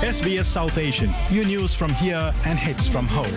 SBS South Asian. New news from here and hits from home.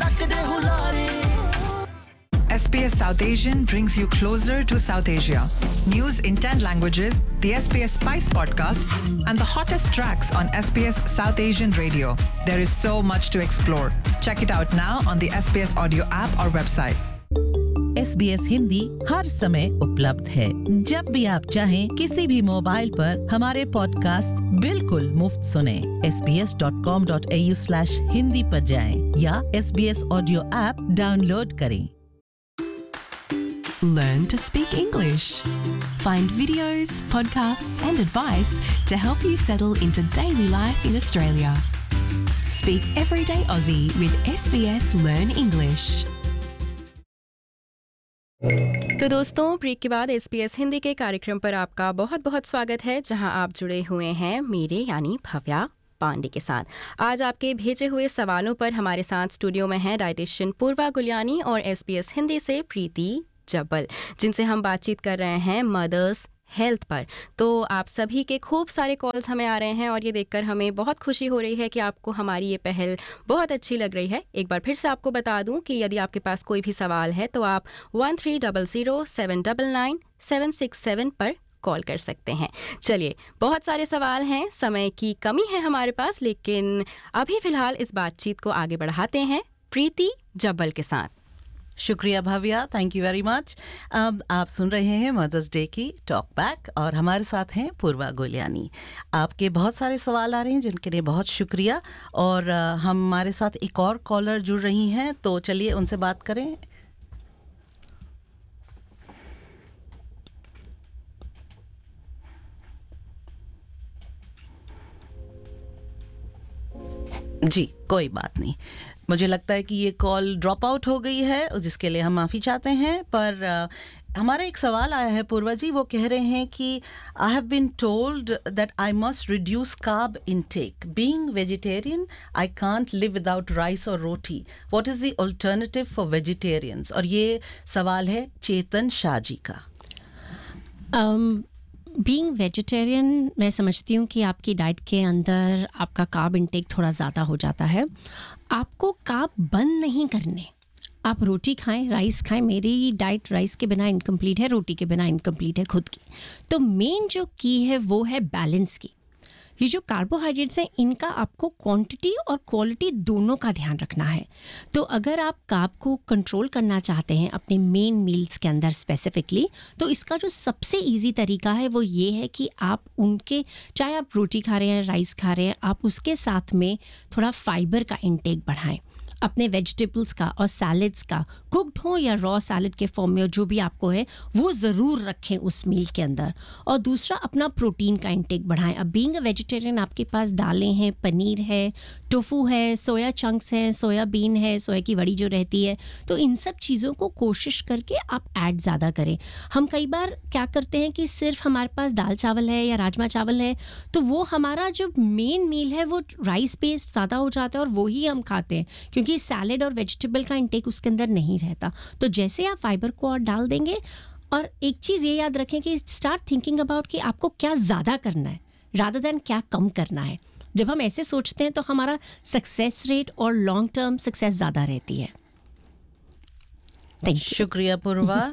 SBS South Asian brings you closer to South Asia. News in 10 languages, the SBS Spice podcast, and the hottest tracks on SBS South Asian radio. There is so much to explore. Check it out now on the SBS audio app or website. SBS Hindi हर समय उपलब्ध है। जब भी आप चाहें किसी भी mobile पर हमारे पॉडकास्ट बिल्कुल मुफ्त सुनें। sbs.com.au/hindi पर जाएं या SBS ऑडियो ऐप डाउनलोड करें। Learn to speak English. Find videos, podcasts and advice to help you settle into daily life in Australia. Speak everyday Aussie with SBS Learn English. तो दोस्तों, break के बाद SBS Hindi के कार्यक्रम पर आपका बहुत बहुत स्वागत है, जहां आप जुड़े हुए हैं मेरे यानी भव्या पांडे के साथ। आज आपके भेजे हुए सवालों पर हमारे साथ स्टूडियो में हैं डाइटिशियन पूर्वा गुलियानी और SBS हिंदी से प्रीति जब्बल, जिनसे हम बातचीत कर रहे हैं मदर्स हेल्थ पर। तो आप सभी के खूब सारे कॉल्स हमें आ रहे हैं और ये देखकर हमें बहुत खुशी हो रही है कि आपको हमारी ये पहल बहुत अच्छी लग रही है। एक बार फिर से आपको बता दूं कि यदि आपके पास कोई भी सवाल है तो आप 1300-799-767 पर कॉल कर सकते हैं। चलिए, बहुत सारे सवाल हैं, समय की कमी है हमारे पास, लेकिन अभी फिलहाल इस बातचीत को आगे बढ़ाते हैं प्रीति जब्बल के साथ। शुक्रिया Bhavya, thank you very much. अब आप सुन रहे हैं मदर्स डे की टॉक बैक और हमारे साथ हैं पूर्वा गुलियानी। आपके बहुत सारे सवाल आ रहे हैं जिनके लिए बहुत शुक्रिया, और हमारे साथ एक और कॉलर जुड़ रही हैं, तो चलिए उनसे बात करें। जी, कोई बात नहीं, मुझे लगता है कि ये कॉल ड्रॉप आउट हो गई है, जिसके लिए हम माफ़ी चाहते हैं। पर हमारा एक सवाल आया है पूर्वा जी, वो कह रहे हैं कि I have been told that I must reduce carb intake. Being vegetarian I can't live without rice और रोटी। What is the alternative for vegetarians? और ये सवाल है चेतन शाह जी का। बीइंग वेजिटेरियन, मैं समझती हूँ कि आपकी डाइट के अंदर आपका कार्ब इंटेक थोड़ा ज़्यादा हो जाता है। आपको कार्ब बंद नहीं करने, आप रोटी खाएं, राइस खाएं। मेरी डाइट राइस के बिना इनकम्प्लीट है, रोटी के बिना इनकम्प्लीट है खुद की। तो मेन जो की है वो है बैलेंस की। ये जो कार्बोहाइड्रेट्स हैं, इनका आपको क्वांटिटी और क्वालिटी दोनों का ध्यान रखना है। तो अगर आप कार्ब को कंट्रोल करना चाहते हैं अपने मेन मील्स के अंदर स्पेसिफिकली, तो इसका जो सबसे इजी तरीका है वो ये है कि आप उनके, चाहे आप रोटी खा रहे हैं, राइस खा रहे हैं, आप उसके साथ में थोड़ा फाइबर का इंटेक बढ़ाएं। अपने वेजिटेबल्स का और सैलड्स का, कुक्ड हो या रॉ सैलड के फॉर्म में, जो भी आपको है वो ज़रूर रखें उस मील के अंदर। और दूसरा, अपना प्रोटीन का इंटेक बढ़ाएं। अब बीइंग अ वेजिटेरियन आपके पास दालें हैं, पनीर है, टोफू है, सोया चंक्स हैं, सोयाबीन है, सोया की वड़ी जो रहती है, तो इन सब चीज़ों को कोशिश करके आप ऐड ज़्यादा करें। हम कई बार क्या करते हैं कि सिर्फ हमारे पास दाल चावल है या राजमा चावल है, तो वो हमारा जो मेन मील है वो राइस बेस्ड ज़्यादा हो जाता है और वो ही हम खाते हैं, क्योंकि सैलेड और वेजिटेबल का इंटेक उसके अंदर नहीं रहता। तो जैसे आप फाइबर को और डाल देंगे, और एक चीज़ ये याद रखें कि स्टार्ट थिंकिंग अबाउट कि आपको क्या ज़्यादा करना है रादर देन क्या कम करना है। जब हम ऐसे सोचते हैं तो हमारा सक्सेस रेट और लॉन्ग टर्म सक्सेस ज़्यादा रहती है। Thank you. शुक्रिया पूर्वा।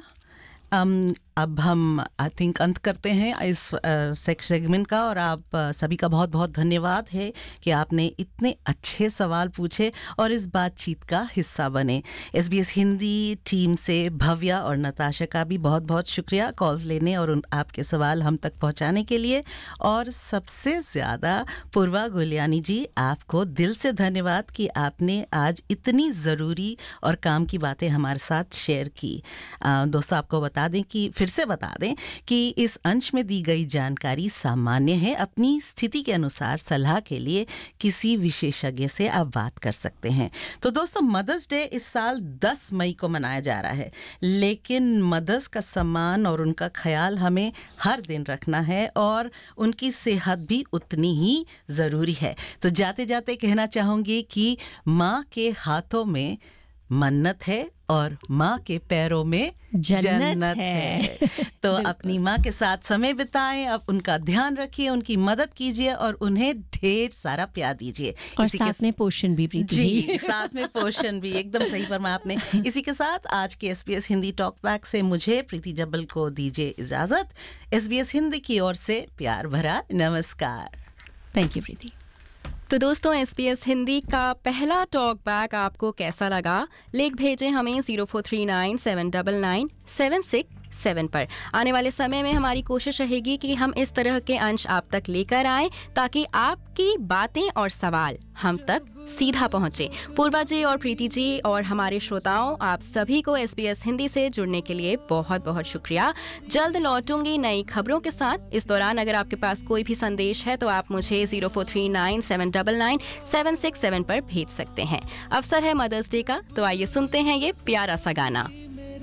अब हम आई थिंक अंत करते हैं इस सेगमेंट का, और आप सभी का बहुत बहुत धन्यवाद है कि आपने इतने अच्छे सवाल पूछे और इस बातचीत का हिस्सा बने। SBS हिंदी टीम से भव्या और नताशा का भी बहुत बहुत शुक्रिया कॉल्स लेने और आपके सवाल हम तक पहुंचाने के लिए। और सबसे ज़्यादा पूर्वा गुलियानी जी, आपको दिल से धन्यवाद कि आपने आज इतनी ज़रूरी और काम की बातें हमारे साथ शेयर की। दोस्तों, आपको बता दें कि फिर से बता दें कि इस अंश में दी गई जानकारी सामान्य है। अपनी स्थिति के अनुसार सलाह के लिए किसी विशेषज्ञ से आप बात कर सकते हैं। तो दोस्तों, मदर्स डे इस साल 10 मई को मनाया जा रहा है, लेकिन मदर्स का सम्मान और उनका ख्याल हमें हर दिन रखना है और उनकी सेहत भी उतनी ही ज़रूरी है। तो जाते जाते कहना चाहूँगी कि माँ के हाथों में मन्नत है और माँ के पैरों में जन्नत है। तो बिल्कुल। अपनी माँ के साथ समय बिताएं, अब उनका ध्यान रखिए, उनकी मदद कीजिए और उन्हें ढेर सारा प्यार दीजिए। और इसी के साथ में पोषण भी, प्रीति जी, साथ में पोषण भी, एकदम सही फरमाया आपने। इसी के साथ आज के SBS हिंदी टॉक बैक से मुझे प्रीति जब्बल को दीजिए इजाजत। SBS हिंदी की ओर से प्यार भरा नमस्कार। थैंक यू प्रीति। तो दोस्तों, SBS हिंदी का पहला टॉक बैक आपको कैसा लगा? लिख भेजें हमें 0439799767 पर। आने वाले समय में हमारी कोशिश रहेगी कि हम इस तरह के अंश आप तक लेकर आएं ताकि आपकी बातें और सवाल हम तक सीधा पहुंचे। पूर्वा जी और प्रीति जी और हमारे श्रोताओं, आप सभी को SBS हिंदी से जुड़ने के लिए बहुत बहुत शुक्रिया। जल्द लौटूंगी नई खबरों के साथ। इस दौरान अगर आपके पास कोई भी संदेश है तो आप मुझे 0439799767 पर भेज सकते हैं। अवसर है मदर्स डे का, तो आइए सुनते हैं ये प्यारा सा गाना।